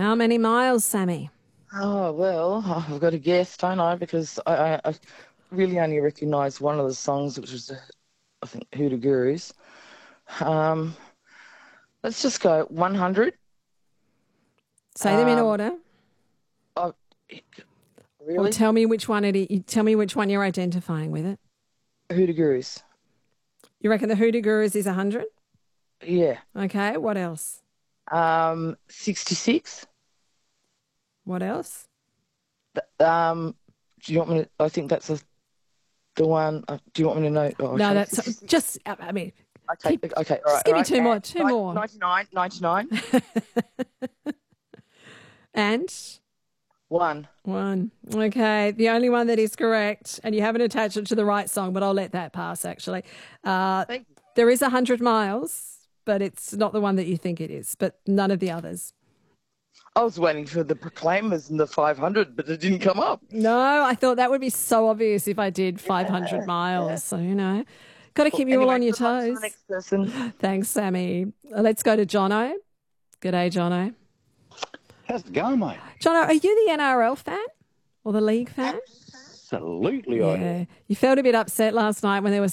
How many miles, Sammy? Oh, well, I've got to guess, don't I? Because I really only recognise one of the songs, which was, I think, Hoodoo Gurus. Um, let's just go 100. Say them in Um, order, oh, or really? tell me which one it is. Tell me which one you're identifying with it. Hoodoo Gurus. You reckon the Hoodoo Gurus is 100? Yeah. Okay, what else? 66. What else? Do you want me to? I think that's the one. Do you want me to know? Oh, No, okay, that's 66. just, I mean, Okay, okay, all just right, all give me right. two more, And two more. 99, 99, And 1. one. Okay, the only one that is correct, and you haven't attached it to the right song, but I'll let that pass, actually. Thank you. There is 100 miles, but it's not the one that you think it is, but none of the others. I was waiting for the Proclaimers and the 500, but it didn't come up. No, I thought that would be so obvious if I did 500 Yeah, yeah. miles. So, got to Well, keep you all anyway, on your good luck to the toes. next person. Thanks, Sammy. Let's go to Jono. G'day, Jono. How's it going, mate? Jono, are you the NRL fan or the league fan? Absolutely, I am. Yeah. You felt a bit upset last night when there were